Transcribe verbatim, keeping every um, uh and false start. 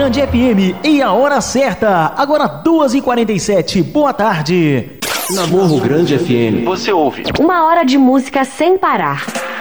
Grande F M e a hora certa, agora duas e quarenta e sete, boa tarde. Na Morro Grande F M, você ouve uma hora de música sem parar.